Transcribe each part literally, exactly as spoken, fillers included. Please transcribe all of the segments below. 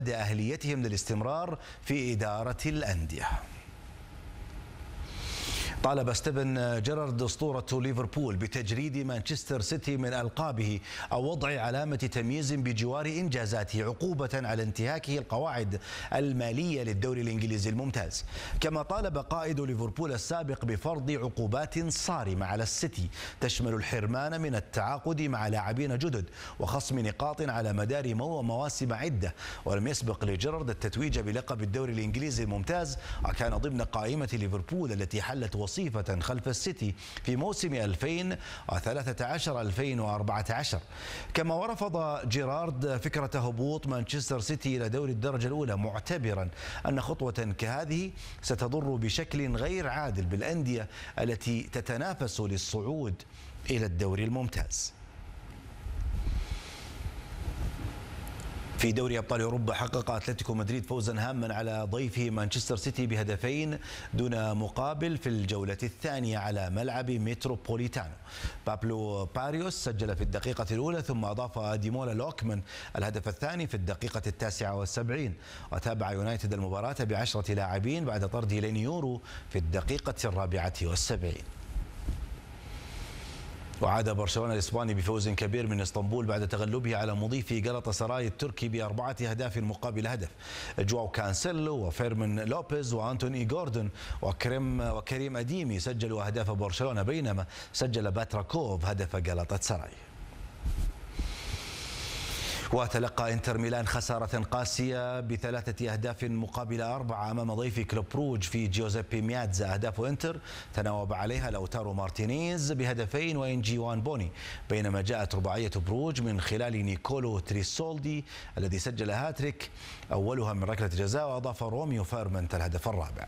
أهليتهم للاستمرار في إدارة الأندية. طالب ستيفن جيرارد أسطورة ليفربول بتجريد مانشستر سيتي من ألقابه أو وضع علامة تمييز بجوار إنجازاته عقوبة على انتهاكه القواعد المالية للدوري الإنجليزي الممتاز. كما طالب قائد ليفربول السابق بفرض عقوبات صارمة على السيتي تشمل الحرمان من التعاقد مع لاعبين جدد وخصم نقاط على مدار مواسم عدة. ولم يسبق لجيرارد التتويج بلقب الدوري الإنجليزي الممتاز، وكان ضمن قائمة ليفربول التي حلت وصيفة خلف السيتي في موسم ألفين وثلاثة عشر ألفين وأربعة عشر. كما ورفض جيرارد فكرة هبوط مانشستر سيتي إلى دوري الدرجة الأولى، معتبرا أن خطوة كهذه ستضر بشكل غير عادل بالأندية التي تتنافس للصعود إلى الدوري الممتاز. في دوري أبطال أوروبا حقق أتلتيكو مدريد فوزا هاما على ضيفه مانشستر سيتي بهدفين دون مقابل في الجولة الثانية على ملعب متروبوليتانو. بابلو باريوس سجل في الدقيقة الأولى، ثم أضاف ديمولا لوكمان الهدف الثاني في الدقيقة التاسعة والسبعين. وتابع يونايتد المباراة بعشرة لاعبين بعد طرد ليني يورو في الدقيقة الرابعة والسبعين. وعاد برشلونة الإسباني بفوز كبير من اسطنبول بعد تغلبه على مضيفه جلطة سراي التركي بأربعة أهداف مقابل هدف. جواو كانسيلو وفيرمين لوبيز وأنتوني جوردون وكريم وكريم أديمي سجلوا أهداف برشلونة، بينما سجل باتراكوف هدف جلطة سراي. وتلقى انتر ميلان خسارة قاسية بثلاثة أهداف مقابل أربعة أمام ضيف كلوب بروج في جوزيبي مياتزا. أهداف انتر تناوب عليها لوتارو مارتينيز بهدفين وإنجي وان بوني، بينما جاءت رباعية بروج من خلال نيكولو تريسولدي الذي سجل هاتريك أولها من ركلة جزاء، وأضاف روميو فيرمنت الهدف الرابع.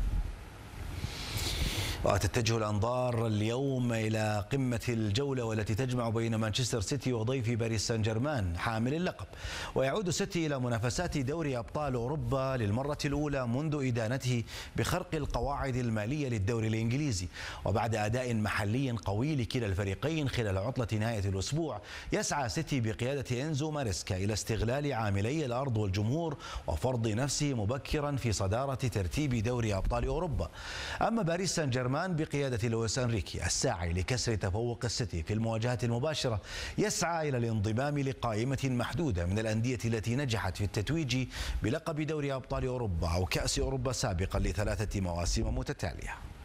وتتجه الأنظار اليوم إلى قمة الجولة والتي تجمع بين مانشستر سيتي وضيف باريس سان جيرمان حامل اللقب. ويعود سيتي إلى منافسات دوري أبطال أوروبا للمرة الأولى منذ إدانته بخرق القواعد المالية للدوري الإنجليزي. وبعد أداء محلي قوي لكلا الفريقين خلال عطلة نهاية الأسبوع، يسعى سيتي بقيادة إنزو ماريسكا إلى استغلال عاملي الأرض والجمهور وفرض نفسه مبكرا في صدارة ترتيب دوري أبطال أوروبا. أما باريس سان جيرمان بقيادة لويس أنريكي الساعي لكسر تفوق السيتي في المواجهات المباشرة، يسعى إلى الانضمام لقائمة محدودة من الأندية التي نجحت في التتويج بلقب دوري أبطال أوروبا أو كأس أوروبا سابقا لثلاثة مواسم متتالية.